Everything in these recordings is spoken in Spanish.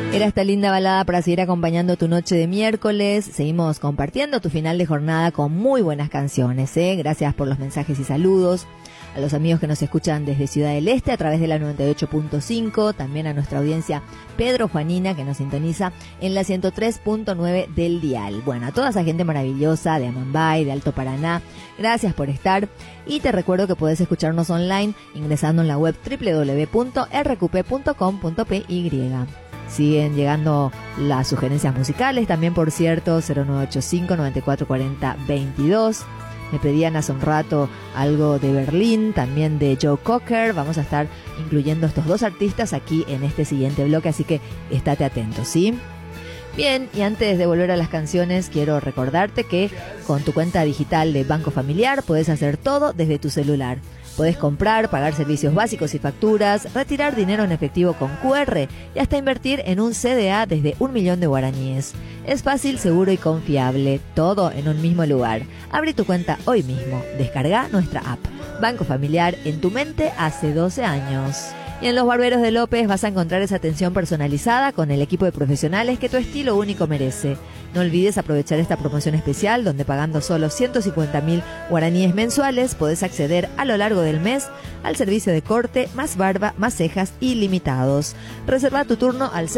Era esta linda balada para seguir acompañando tu noche de miércoles. Seguimos compartiendo tu final de jornada con muy buenas canciones, ¿eh? Gracias por los mensajes y saludos. A los amigos que nos escuchan desde Ciudad del Este a través de la 98.5, también a nuestra audiencia Pedro Juanina que nos sintoniza en la 103.9 del dial. Bueno, a toda esa gente maravillosa de Amambay, de Alto Paraná, gracias por estar y te recuerdo que podés escucharnos online ingresando en la web www.rqp.com.py. Siguen llegando las sugerencias musicales, también por cierto, 0985-9440-22. Me pedían hace un rato algo de Berlín, también de Joe Cocker. Vamos a estar incluyendo estos dos artistas aquí en este siguiente bloque, así que estate atento, ¿sí? Bien, y antes de volver a las canciones, quiero recordarte que con tu cuenta digital de Banco Familiar podés hacer todo desde tu celular. Podés comprar, pagar servicios básicos y facturas, retirar dinero en efectivo con QR y hasta invertir en un CDA desde 1.000.000 de guaraníes. Es fácil, seguro y confiable, todo en un mismo lugar. Abre tu cuenta hoy mismo, descarga nuestra app. Banco Familiar, en tu mente hace 12 años. Y en Los Barberos de López vas a encontrar esa atención personalizada con el equipo de profesionales que tu estilo único merece. No olvides aprovechar esta promoción especial donde pagando solo 150.000 guaraníes mensuales podés acceder a lo largo del mes al servicio de corte, más barba, más cejas ilimitados. Reserva tu turno al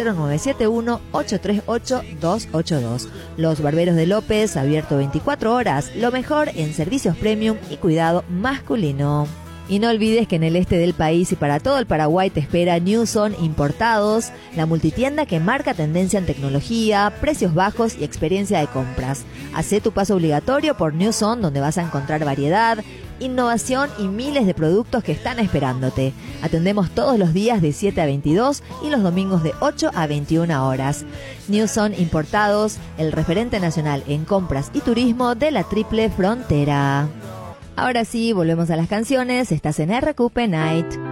0971-838-282. Los Barberos de López, abierto 24 horas, lo mejor en servicios premium y cuidado masculino. Y no olvides que en el este del país y para todo el Paraguay te espera New Zone Importados, la multitienda que marca tendencia en tecnología, precios bajos y experiencia de compras. Hacé tu paso obligatorio por New Zone, donde vas a encontrar variedad, innovación y miles de productos que están esperándote. Atendemos todos los días de 7 a 22 y los domingos de 8 a 21 horas. New Zone Importados, el referente nacional en compras y turismo de la Triple Frontera. Ahora sí, volvemos a las canciones. Estás en RQP Night.